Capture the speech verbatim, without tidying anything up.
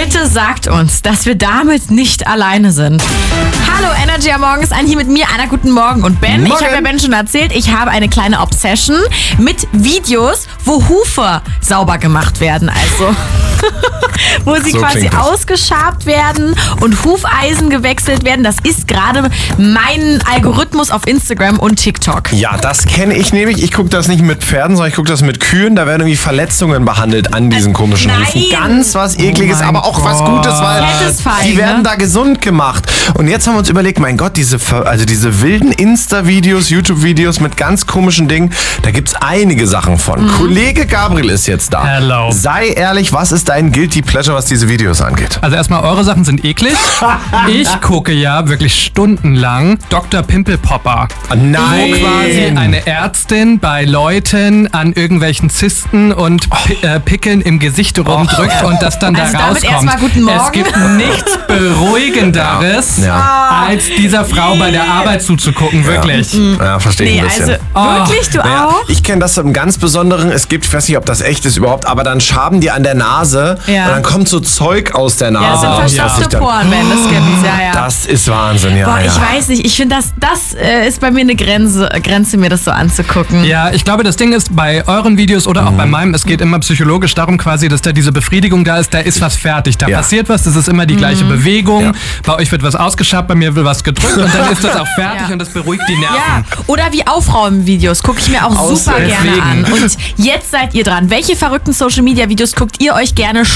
Bitte sagt uns, dass wir damit nicht alleine sind. Hallo Energy am Morgen ist an hier mit mir, Anna, guten Morgen. Und Ben, Morgen. ich habe ja Ben schon erzählt, ich habe eine kleine Obsession mit Videos, wo Hufe sauber gemacht werden. Also wo sie So quasi klingt das. ausgeschabt werden und Hufeisen gewechselt werden. Das ist gerade mein Algorithmus auf Instagram und TikTok. Ja, das kenne ich nämlich. Ich gucke das nicht mit Pferden, sondern ich gucke das mit Kühen. Da werden irgendwie Verletzungen behandelt an diesen komischen Nein. Hufen. Ganz was Ekliges, Oh mein aber auch was Gott. Gutes, weil Satisfying, die werden ne? da gesund gemacht. Und jetzt haben wir uns überlegt, mein Gott, diese, ver- also diese wilden Insta-Videos, YouTube-Videos mit ganz komischen Dingen, da gibt es einige Sachen von. Mhm. Kollege Gabriel ist jetzt da. Hello. Sei ehrlich, was ist dein Guilty Pleasure, was diese Videos angeht? Also erstmal, eure Sachen sind eklig. Ich gucke ja wirklich stundenlang Doktor Pimpelpopper. Nein. Wo quasi eine Ärztin bei Leuten an irgendwelchen Zysten und Pi äh, Pickeln im Gesicht rumdrückt und das dann Also da damit rauskommt. erstmal guten Morgen. Es gibt nichts Beruhigenderes, Ja. als dieser Frau bei der Arbeit zuzugucken, wirklich. Ja, verstehe ich Nee, ein bisschen. also wirklich, du Naja, auch? ich kenne das im ganz Besonderen. Es gibt, ich weiß nicht, ob das echt ist überhaupt, aber dann schaben die an der Nase Ja. und dann kommt so Zeug aus der Ja, das Nase. sind raus, was verstopfte sich dann- Poren, Ben, das gibt's, ja, ja. Das ist Wahnsinn, ja. Boah, ja. ich weiß nicht, ich finde, das, das äh, ist bei mir eine Grenze, Grenze, mir das so anzugucken. Ja, ich glaube, das Ding ist, bei euren Videos oder auch bei meinem, es geht immer psychologisch darum quasi, dass da diese Befriedigung da ist, da ist was fertig, da Ja. passiert was, das ist immer die gleiche Bewegung, Ja. bei euch wird was ausgeschabt, bei mir wird was gedrückt und dann ist das auch fertig Ja. und das beruhigt die Nerven. Ja, oder wie Aufräumen-Videos gucke ich mir auch Aus- super gerne deswegen. an. Und jetzt seid ihr dran. Welche verrückten Social-Media-Videos guckt ihr euch gerne?